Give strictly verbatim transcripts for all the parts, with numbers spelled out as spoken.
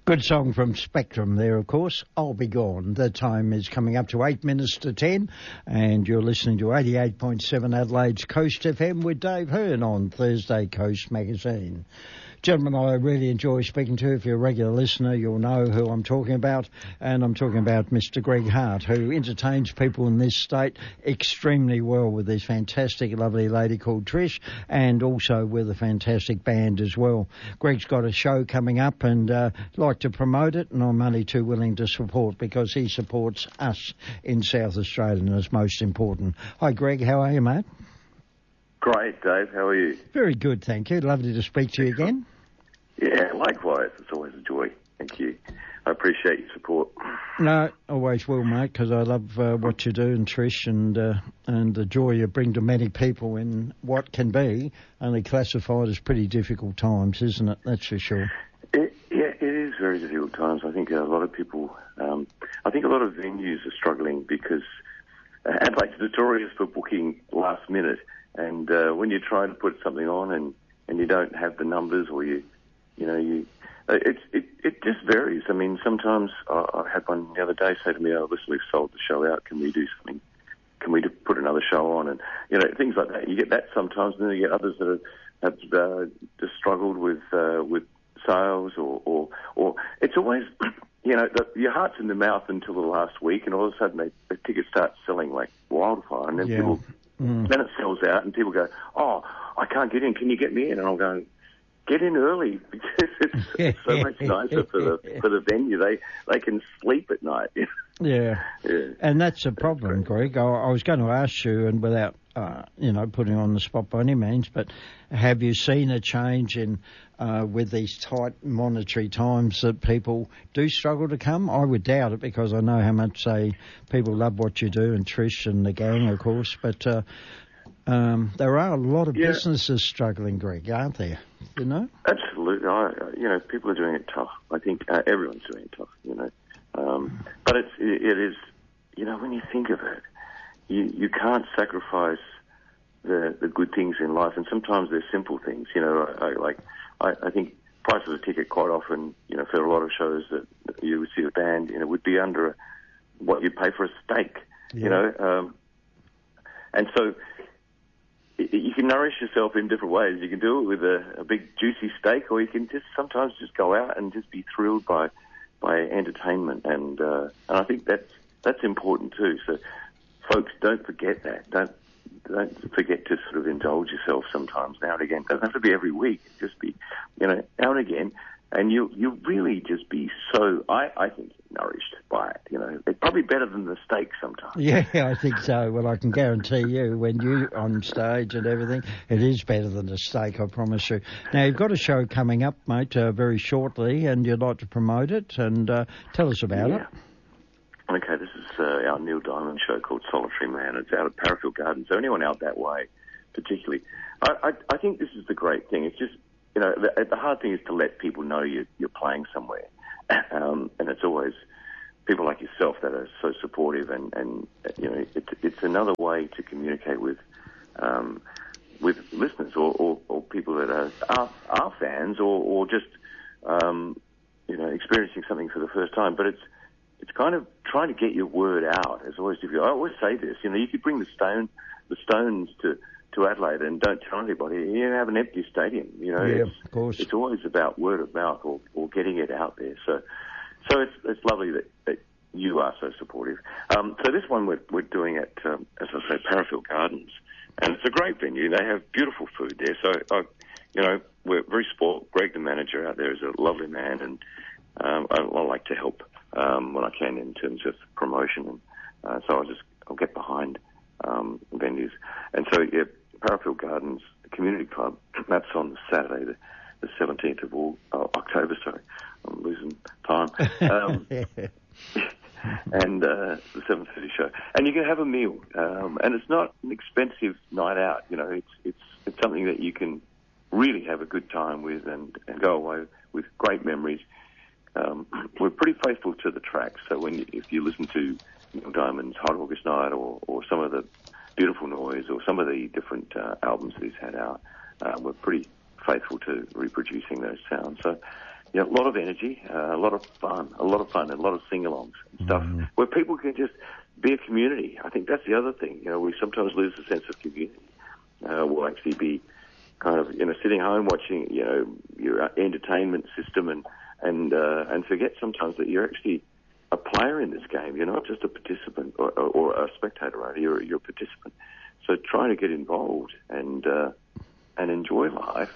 Good song from Spectrum there, of course. I'll Be Gone. The time is coming up to eight minutes to ten, and you're listening to eighty-eight point seven Adelaide's Coast F M with Dave Hearn on Thursday Coast Magazine. Gentlemen, I really enjoy speaking to. If you're a regular listener, you'll know who I'm talking about. And I'm talking about Mister Greg Hart, who entertains people in this state extremely well with this fantastic, lovely lady called Trish, and also with a fantastic band as well. Greg's got a show coming up, and uh, like to promote it, and I'm only too willing to support because he supports us in South Australia, and it's most important. Hi, Greg. How are you, mate? Great, Dave. How are you? Very good, thank you. Lovely to speak to you again. Yeah, likewise. It's always a joy. Thank you. I appreciate your support. No, always will, mate, because I love uh, what you do, and Trish, and uh, and the joy you bring to many people in what can be only classified as pretty difficult times, isn't it? That's for sure. It, yeah, it is very difficult times. I think a lot of people, um, I think a lot of venues are struggling because uh, Adelaide's notorious for booking last minute. And uh, when you try to put something on and, and you don't have the numbers, or you, you know, you, uh, it's it, it just varies. I mean, sometimes I, I had one the other day say to me, "Oh, listen, we've sold the show out. Can we do something? Can we do, put another show on?" And you know, things like that. You get that sometimes, and then you get others that are, have uh, just struggled with uh, with sales, or, or or it's always, you know, the, your heart's in the mouth until the last week, and all of a sudden they, the tickets start selling like wildfire, and then yeah. people. Mm. Then it sells out, and people go, "Oh, I can't get in. Can you get me in?" And I'm going, "Get in early because it's so much nicer for the for the venue. They they can sleep at night." Yeah. yeah, and that's a problem, that's Greg. I, I was going to ask you, and without uh, you know putting you on the spot by any means, but have you seen a change in uh, with these tight monetary times that people do struggle to come? I would doubt it because I know how much say people love what you do, and Trish and the gang, of course. But uh, um, there are a lot of yeah. businesses struggling, Greg, aren't there? You know, absolutely. I, you know, people are doing it tough. I think uh, everyone's doing it tough. You know, um, but it's it, it is. You know, when you think of it, you you can't sacrifice the the good things in life, and sometimes they're simple things. You know, I, I, like I, I think price of a ticket quite often, you know, for a lot of shows that you would see a band, you know, would be under what you pay for a steak. Yeah. You know, um, and so it, you can nourish yourself in different ways. You can do it with a, a big juicy steak, or you can just sometimes just go out and just be thrilled by by entertainment, and uh, and I think that's that's important too. So, folks, don't forget that. Don't. Don't forget to sort of indulge yourself sometimes now and again. It doesn't have to be every week. Just be, you know, now and again. And you you really just be so, I, I think, nourished by it. You know, it's probably better than the steak sometimes. Yeah, I think so. Well, I can guarantee you when you're on stage and everything, it is better than the steak, I promise you. Now, you've got a show coming up, mate, uh, very shortly, and you'd like to promote it. And uh, tell us about yeah. it. Okay, this is uh, our Neil Diamond show called Solitary Man. It's out at Parafield Gardens. So anyone out that way, particularly, I, I, I think this is the great thing. It's just, you know, the, the hard thing is to let people know you, you're playing somewhere. Um, and it's always people like yourself that are so supportive, and, and you know, it, it's another way to communicate with um, with listeners or, or, or people that are, are, are fans, or, or just, um, you know, experiencing something for the first time. But it's It's kind of trying to get your word out. It's always difficult. I always say this, you know, you could bring the stone, the Stones to, to Adelaide and don't tell anybody. You have an empty stadium, you know. Yeah, it's, of course. It's always about word of mouth, or, or getting it out there. So, so it's it's lovely that, that you are so supportive. Um, so this one we're we're doing at, um, as I say, Parafield Gardens, and it's a great venue. They have beautiful food there. So, I, you know, we're very spoiled. Greg, the manager out there, is a lovely man, and um, I, I like to help Um, when I can in terms of promotion, and uh, so I'll just I'll get behind um, venues. And so yeah, Parafield Gardens Community Club. That's on Saturday, the, the seventeenth of all, oh, October. Sorry, I'm losing time. Um, and uh, the seven thirty show, and you can have a meal, um, and it's not an expensive night out. You know, it's it's it's something that you can really have a good time with, and, and go away with great memories. Um, we're pretty faithful to the tracks, so when you, if you listen to Neil Diamond's Hot August Night, or, or some of the Beautiful Noise, or some of the different uh, albums that he's had out, uh, we're pretty faithful to reproducing those sounds. So you know, a lot of energy, uh, a lot of fun, a lot of fun, and a lot of sing-alongs and stuff, mm. where people can just be a community. I think that's the other thing. You know, we sometimes lose the sense of community. Uh, we'll actually be kind of, you know, sitting home watching, you know, your entertainment system and and uh, and forget sometimes that you're actually a player in this game. You're not just a participant or, or, or a spectator, right? You're, you're a participant. So try to get involved and uh, and enjoy life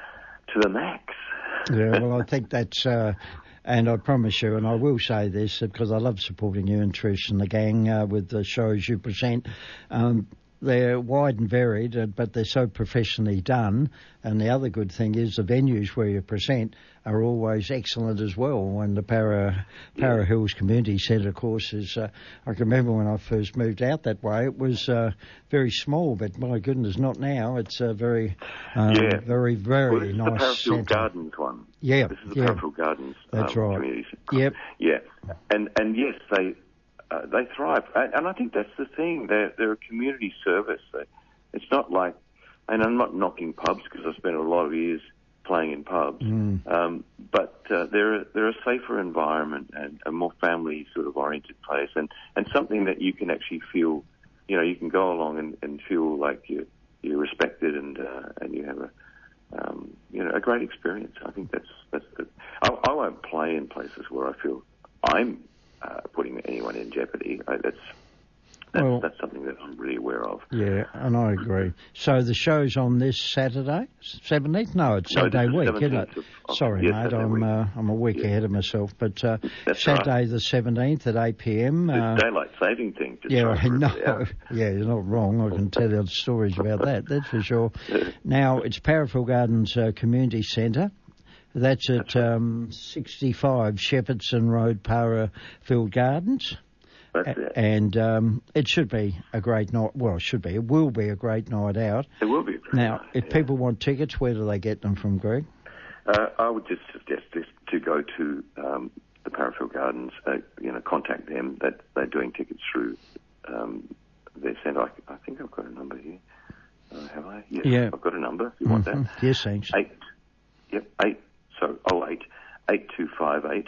to the max. Yeah, well, I think that's, uh, and I promise you, and I will say this because I love supporting you and Trish and the gang uh, with the shows you present. Um, They're wide and varied, uh, but they're so professionally done. And the other good thing is the venues where you present are always excellent as well. And the Para, Para Hills Community Centre, of course, is, uh, I can remember when I first moved out that way, it was uh, very small, but my goodness, not now. It's a very, um, yeah. very, very well, this nice is the Parafield centre. Gardens one. Yeah, This is the yeah. Parafield Gardens That's um, right. Community Centre. Yep. Yeah. And, and yes, they... Uh, they thrive, and, and I think that's the thing. They're, they're a community service. They, it's not like, and I'm not knocking pubs because I spent a lot of years playing in pubs, Mm. um, but uh, they're they're a safer environment and a more family sort of oriented place, and, and something that you can actually feel, you know, you can go along and, and feel like you you're respected and uh, and you have a um, you know a great experience. I think that's that's the. I, I won't play in places where I feel I'm. Uh, putting anyone in jeopardy. Uh, that's that's, well, that's something that I'm really aware of. Yeah, and I agree. So the show's on this Saturday, seventeenth? No, it's No, Saturday this is week, isn't it? Of, of, Sorry, yes, mate, Saturday I'm week. uh, I'm a week yeah. ahead of myself. But uh, That's Saturday right. the seventeenth at eight p.m. It's Uh, daylight saving thing. Just yeah, I trying to know. rip it out. Yeah, you're not wrong. I can tell you stories about that, that's for sure. Now, it's Parafield Gardens uh, Community Centre. That's at um, sixty-five Shepherdson Road, Parafield Gardens. That's it. And um, it should be a great night. Well, it should be. It will be a great night out. It will be. A great Now, night, if yeah. people want tickets, where do they get them from, Greg? Uh, I would just suggest this to go to um, the Parafield Gardens. Uh, you know, contact them. That they're doing tickets through um, their centre. I, I think I've got a number here. Uh, have I? Yes, Yeah. I've got a number. If you Mm-hmm. want that? Yes, thanks. Eight. Yep. Eight. So oh eight eight two five eight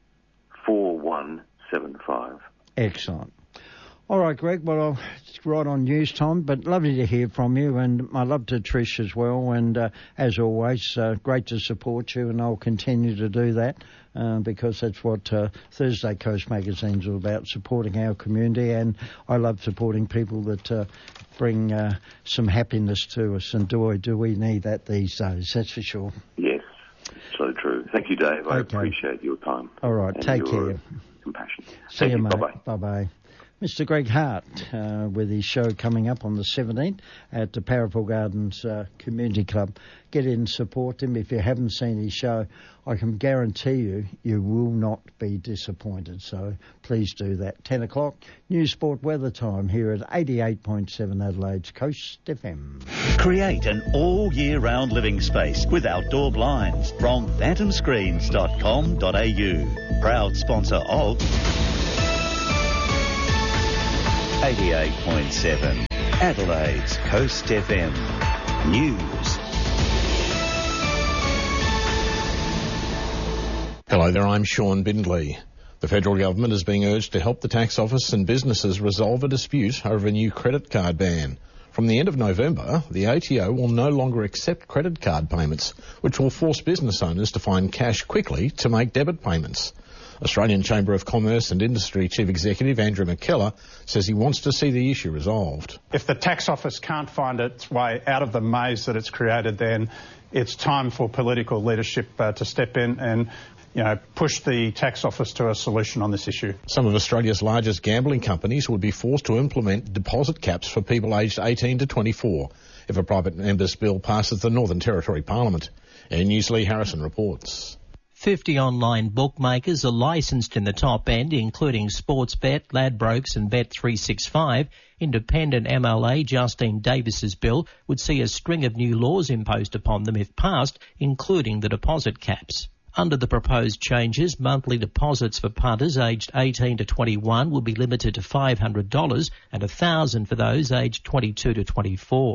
four one seven five. Excellent. All right, Greg, well, it's right on news time, but lovely to hear from you, and my love to Trish as well, and uh, as always, uh, great to support you, and I'll continue to do that, uh, because that's what uh, Thursday Coast Magazine's all about, supporting our community, and I love supporting people that uh, bring uh, some happiness to us, and do, I, do we need that these days, that's for sure. Yes, so true. Thank you, Dave. I Okay. appreciate your time. All right, and take your care. Compassion. See Thank you, you. mate. Bye-bye. Bye-bye. Mister Greg Hart, uh, with his show coming up on the seventeenth at the Parafield Gardens uh, Community Club. Get in and support him. If you haven't seen his show, I can guarantee you, you will not be disappointed. So please do that. ten o'clock, News Sport Weather Time here at eighty-eight point seven Adelaide's Coast F M. Create an all-year-round living space with outdoor blinds from phantom screens dot com dot a u. Proud sponsor of eighty-eight point seven Adelaide's Coast F M News. Hello there, I'm Sean Bindley. The federal government is being urged to help the tax office and businesses resolve a dispute over a new credit card ban. From the end of November, the A T O will no longer accept credit card payments, which will force business owners to find cash quickly to make debit payments. Australian Chamber of Commerce and Industry Chief Executive Andrew McKellar says he wants to see the issue resolved. If the tax office can't find its way out of the maze that it's created, then it's time for political leadership uh, to step in and, you know, push the tax office to a solution on this issue. Some of Australia's largest gambling companies would be forced to implement deposit caps for people aged eighteen to twenty-four if a private member's bill passes the Northern Territory Parliament. Air News' Lee Harrison reports. fifty online bookmakers are licensed in the top end, including Sportsbet, Ladbrokes and Bet three sixty-five. Independent M L A Justine Davis's bill would see a string of new laws imposed upon them if passed, including the deposit caps. Under the proposed changes, monthly deposits for punters aged eighteen to twenty-one will be limited to five hundred dollars and one thousand dollars for those aged twenty-two to twenty-four.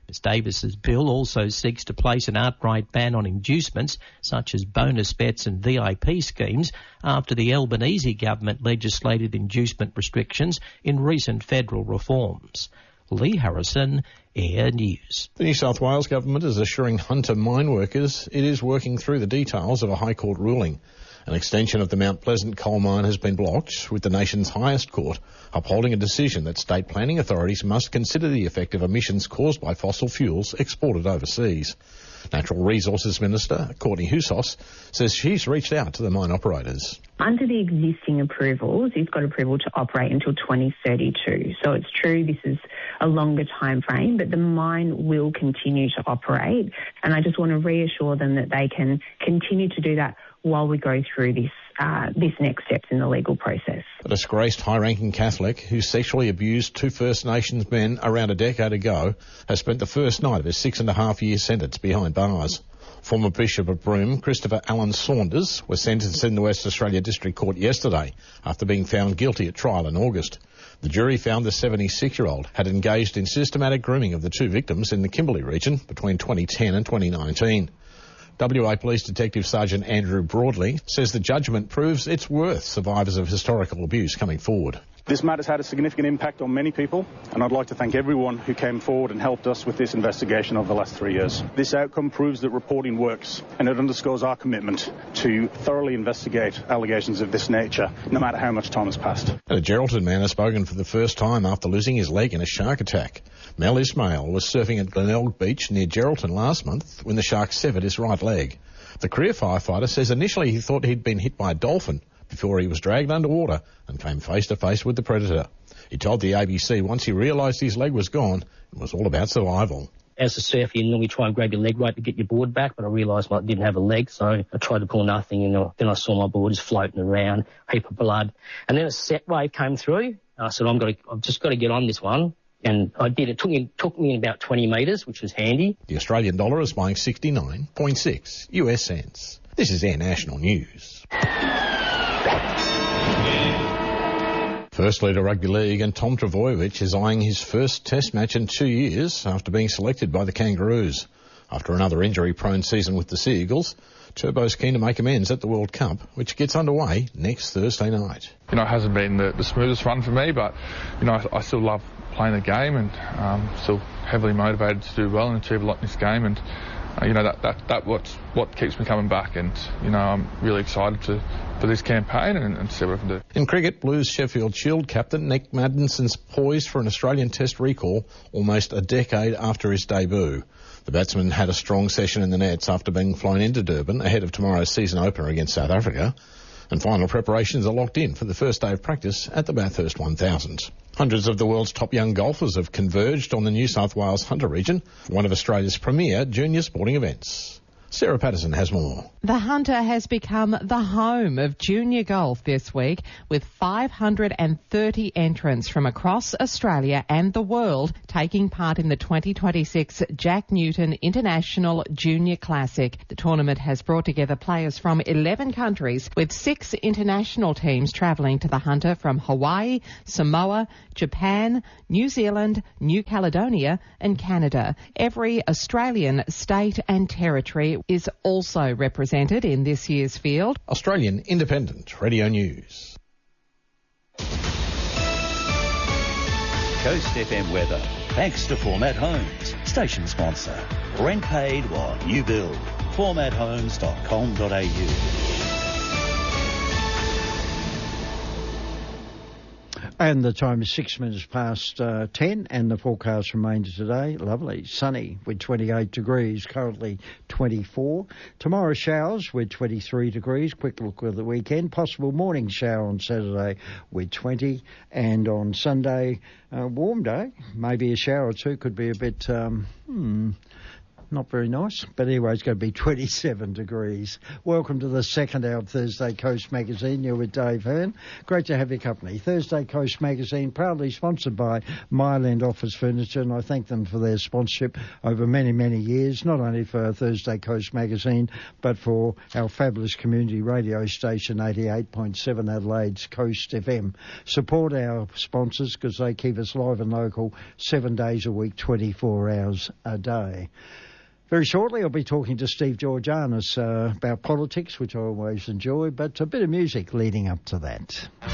Miz Davis's bill also seeks to place an outright ban on inducements such as bonus bets and V I P schemes after the Albanese government legislated inducement restrictions in recent federal reforms. Lee Harrison, Air News. The New South Wales government is assuring Hunter mine workers it is working through the details of a High Court ruling. An extension of the Mount Pleasant coal mine has been blocked, with the nation's highest court upholding a decision that state planning authorities must consider the effect of emissions caused by fossil fuels exported overseas. Natural Resources Minister Courtney Houssos says she's reached out to the mine operators. Under the existing approvals, he's got approval to operate until twenty thirty-two. So it's true this is a longer time frame, but the mine will continue to operate. And I just want to reassure them that they can continue to do that while we go through this uh, this next steps in the legal process. A disgraced high-ranking Catholic who sexually abused two First Nations men around a decade ago has spent the first night of his six-and-a-half-year sentence behind bars. Former Bishop of Broome, Christopher Allen Saunders, was sentenced in the West Australia District Court yesterday after being found guilty at trial in August. The jury found the seventy-six-year-old had engaged in systematic grooming of the two victims in the Kimberley region between twenty ten and twenty nineteen. W A Police Detective Sergeant Andrew Broadley says the judgment proves it's worth survivors of historical abuse coming forward. This matter's had a significant impact on many people, and I'd like to thank everyone who came forward and helped us with this investigation over the last three years. This outcome proves that reporting works, and it underscores our commitment to thoroughly investigate allegations of this nature, no matter how much time has passed. And a Geraldton man has spoken for the first time after losing his leg in a shark attack. Mel Ismail was surfing at Glenelg Beach near Geraldton last month when the shark severed his right leg. The career firefighter says initially he thought he'd been hit by a dolphin before he was dragged underwater and came face to face with the predator. He told the A B C once he realised his leg was gone, it was all about survival. As a surfer, you normally try and grab your leg rope to get your board back, but I realised I didn't have a leg, so I tried to pull nothing, and then I saw my board just floating around, heap of blood. And then a set wave came through, and I said, I'm gonna, I've just got to get on this one. And I did. It took me, took me about twenty metres, which was handy. The Australian dollar is buying sixty-nine point six U S cents. This is Air National News. First leader rugby league and Tom Trbojevic is eyeing his first test match in two years after being selected by the Kangaroos. After another injury-prone season with the Seagulls, Turbo's keen to make amends at the World Cup, which gets underway next Thursday night. You know, it hasn't been the, the smoothest run for me, but, you know, I, I still love playing the game and um, still heavily motivated to do well and achieve a lot in this game. And, uh, you know, that, that, that what's what keeps me coming back. And, you know, I'm really excited to for this campaign and, and see what I can do. In cricket, Blues Sheffield Shield captain Nick Maddison's poised for an Australian Test recall almost a decade after his debut. The batsman had a strong session in the nets after being flown into Durban ahead of tomorrow's season opener against South Africa. And final preparations are locked in for the first day of practice at the Bathurst one thousand. Hundreds of the world's top young golfers have converged on the New South Wales Hunter region for one of Australia's premier junior sporting events. Sarah Patterson has more. The Hunter has become the home of junior golf this week, with five hundred thirty entrants from across Australia and the world taking part in the twenty twenty-six Jack Newton International Junior Classic. The tournament has brought together players from eleven countries, with six international teams travelling to the Hunter from Hawaii, Samoa, Japan, New Zealand, New Caledonia and Canada. Every Australian state and territory is also represented in this year's field. Australian Independent Radio News. Coast F M weather. Thanks to Format Homes, station sponsor. Rent paid while you build. format homes dot com dot a u. And the time is six minutes past uh, ten, and the forecast remains today lovely, sunny with twenty-eight degrees, currently twenty-four. Tomorrow showers with twenty-three degrees, quick look at the weekend. Possible morning shower on Saturday with twenty, and on Sunday, uh, warm day, maybe a shower or two, could be a bit, um, hmm, Not very nice, but anyway, it's going to be twenty-seven degrees. Welcome to the second hour of Thursday Coast Magazine. You're with Dave Hearn. Great to have your company. Thursday Coast Magazine, proudly sponsored by Myland Office Furniture, and I thank them for their sponsorship over many, many years, not only for Thursday Coast Magazine, but for our fabulous community radio station, eighty-eight point seven Adelaide's Coast F M. Support our sponsors because they keep us live and local seven days a week, twenty-four hours a day. Very shortly, I'll be talking to Steve Georgianis uh, about politics, which I always enjoy, but a bit of music leading up to that.